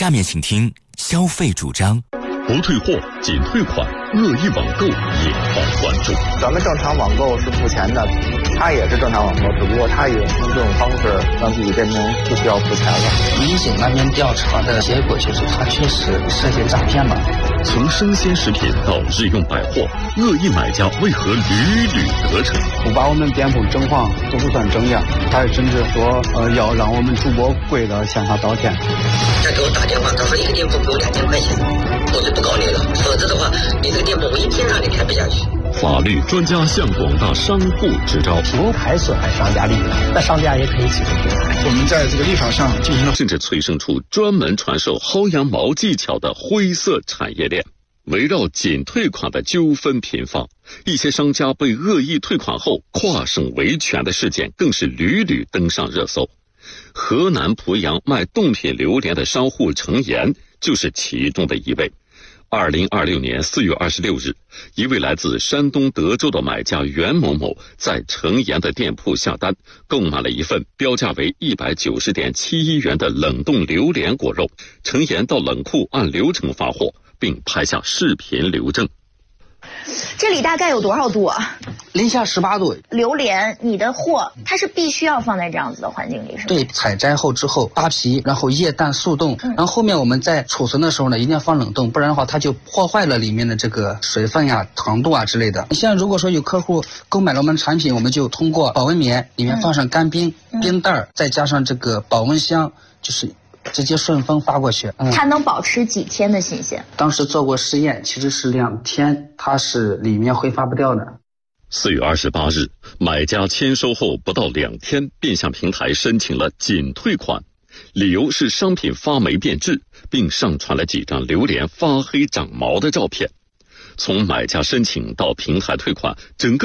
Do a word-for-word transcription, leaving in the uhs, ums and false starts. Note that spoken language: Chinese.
下面请听消费主张。 不退货仅退款，恶意网购引发关注。 咱们正常网购是付钱的，他也是正常网购，只不过他也用这种方式让自己变成不需要付钱了。 民警那边调查的结果就是他确实涉嫌诈骗嘛。 从生鲜食品到日用百货，恶意买家为何屡屡得逞？ 不把我们店铺整黄都不算整量，他甚至说呃要让我们主播跪着向他道歉。 他给我打电话，他说一个店铺给我两千块钱，我就不搞你了，否则的话，你这个店铺我一天让你开不下去。 法律专家向广大商户支招： 平台损害商家利益，那商家也可以起诉平台。 我们在这个立法上进行了， 甚至催生出专门传授薅羊毛技巧的灰色产业链。围绕仅退款的纠纷频发，一些商家被恶意退款后跨省维权的事件更是屡屡登上热搜。河南濮阳卖冻品榴莲的商户程岩就是其中的一位。二零二六年四月二十六日，一位来自山东德州的买家袁某某在程岩的店铺下单，购买了一份标价为一百九十点七一元的冷冻榴莲果肉。程岩到冷库按流程发货，并拍下视频留证。 这里大概有多少度啊？ 零下十八度。 榴莲，你的货它是必须要放在这样子的环境里，是吗？ 对，采摘后之后扒皮，然后液氮速冻，嗯、然后后面我们在储存的时候呢，一定要放冷冻，不然的话它就破坏了里面的这个水分呀、糖度啊之类的。像如果说有客户购买了我们产品，我们就通过保温棉里面放上干冰、嗯、冰袋，再加上这个保温箱，就是直接顺丰发过去。 嗯、它能保持几天的新鲜？ 当时做过试验，其实是两天，它是里面挥发不掉的。 四月二十八日，买家签收后不到两天，便向平台申请了仅退款，理由是商品发霉变质，并上传了几张榴莲发黑长毛的照片。从买家申请到平台退款，整个